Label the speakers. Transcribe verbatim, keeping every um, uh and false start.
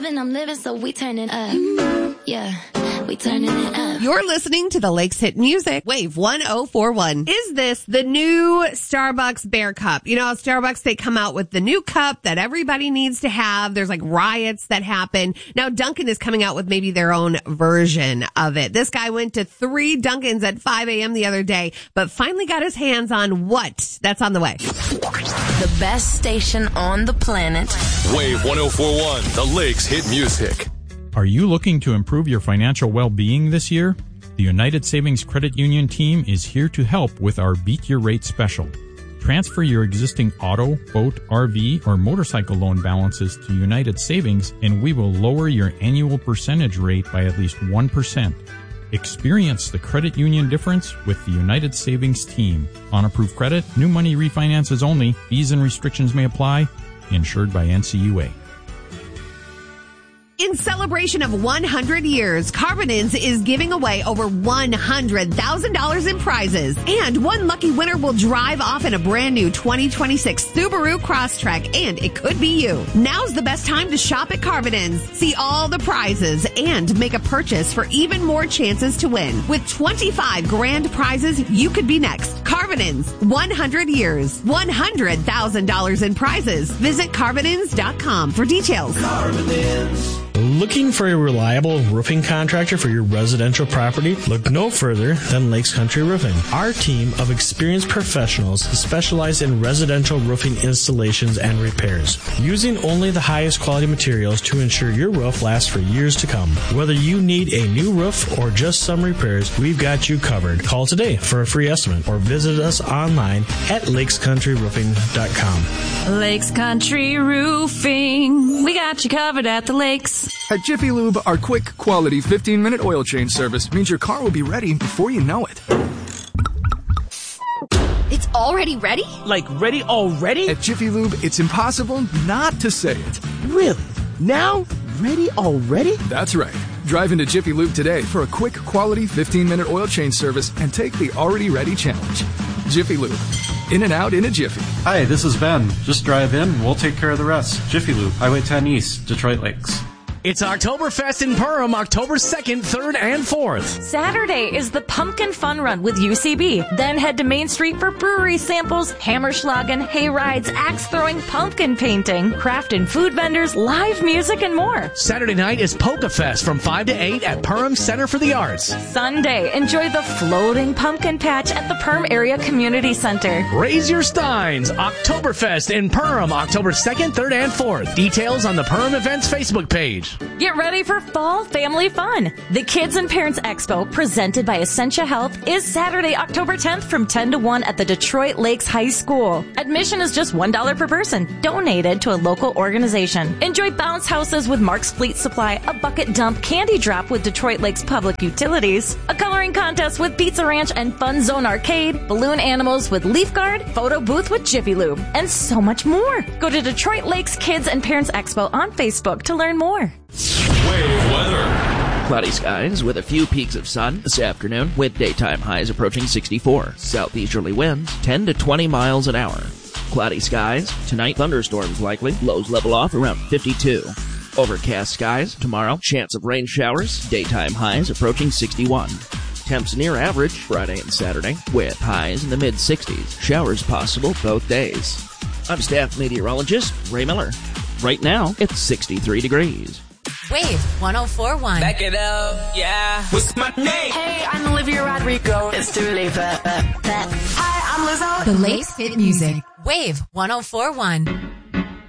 Speaker 1: loving, I'm living, so we turning up. Yeah, we turning it up.
Speaker 2: You're listening to the Lakes Hit Music, Wave one oh four one. Is this the new Starbucks Bear Cup? You know, Starbucks, they come out with the new cup that everybody needs to have. There's like riots that happen. Now, Dunkin' is coming out with maybe their own version of it. This guy went to three Dunkins at five a.m. the other day, but finally got his hands on what? That's on the way.
Speaker 3: The best station on the planet.
Speaker 4: Wave one oh four one, the Lakes Hit Music.
Speaker 5: Are you looking to improve your financial well-being this year? The United Savings Credit Union team is here to help with our Beat Your Rate special. Transfer your existing auto, boat, R V, or motorcycle loan balances to United Savings, and we will lower your annual percentage rate by at least one percent. Experience the credit union difference with the United Savings team. On approved credit, new money refinances only. Fees and restrictions may apply. Insured by N C U A.
Speaker 2: In celebration of one hundred years, Carbonins is giving away over one hundred thousand dollars in prizes. And one lucky winner will drive off in a brand new twenty twenty-six Subaru Crosstrek, and it could be you. Now's the best time to shop at Carbonins. See all the prizes and make a purchase for even more chances to win. With twenty-five grand prizes, you could be next. Carbonins, one hundred years, one hundred thousand dollars in prizes. Visit Carbonins dot com for details.
Speaker 6: Carbonins. Looking for a reliable roofing contractor for your residential property? Look no further than Lakes Country Roofing. Our team of experienced professionals specialize in residential roofing installations and repairs, using only the highest quality materials to ensure your roof lasts for years to come. Whether you need a new roof or just some repairs, we've got you covered. Call today for a free estimate or visit us online at lakes country roofing dot com.
Speaker 7: Lakes Country Roofing. We got you covered at the lakes.
Speaker 8: At Jiffy Lube, our quick, quality fifteen-minute oil change service means your car will be ready before you know it.
Speaker 9: It's already ready?
Speaker 10: Like ready already?
Speaker 8: At Jiffy Lube, it's impossible not to say it.
Speaker 10: Really? Now? Ready already?
Speaker 8: That's right. Drive into Jiffy Lube today for a quick, quality fifteen-minute oil change service and take the already ready challenge. Jiffy Lube. In and out in a jiffy.
Speaker 11: Hi, this is Ben. Just drive in, we'll take care of the rest. Jiffy Lube, Highway ten East, Detroit Lakes.
Speaker 12: It's Oktoberfest in Perham, October second, third, and fourth.
Speaker 7: Saturday is the Pumpkin Fun Run with U C B. Then head to Main Street for brewery samples, hammerschlagen, hay rides, axe throwing, pumpkin painting, craft and food vendors, live music, and more.
Speaker 12: Saturday night is Polka Fest from five to eight at Perham Center for the Arts.
Speaker 7: Sunday, enjoy the floating pumpkin patch at the Perham Area Community Center.
Speaker 12: Raise your steins. Oktoberfest in Perham, October second, third, and fourth. Details on the Perham Events Facebook page.
Speaker 7: Get ready for fall family fun. The Kids and Parents Expo, presented by Essentia Health, is Saturday, October tenth from ten to one at the Detroit Lakes High School. Admission is just one dollar per person, donated to a local organization. Enjoy bounce houses with Mark's Fleet Supply, a bucket dump candy drop with Detroit Lakes Public Utilities, a coloring contest with Pizza Ranch and Fun Zone Arcade, balloon animals with Leaf Guard, photo booth with Jiffy Lube, and so much more. Go to Detroit Lakes Kids and Parents Expo on Facebook to learn more.
Speaker 4: Wave weather.
Speaker 13: Cloudy skies with a few peaks of sun this afternoon with daytime highs approaching sixty-four. Southeasterly winds ten to twenty miles an hour. Cloudy skies. Tonight, thunderstorms likely. Lows level off around fifty-two. Overcast skies. Tomorrow, chance of rain showers. Daytime highs approaching sixty-one. Temps near average Friday and Saturday with highs in the mid-sixties. Showers possible both days. I'm staff meteorologist Ray Miller. Right now, it's sixty-three degrees.
Speaker 3: Wave one oh four one.
Speaker 10: Back it up, yeah. What's my name?
Speaker 14: Hey, I'm Olivia Rodrigo. It's Dua Lipa. Hi, I'm Lizzo.
Speaker 3: The Lakes Hit Music. Wave one oh four one.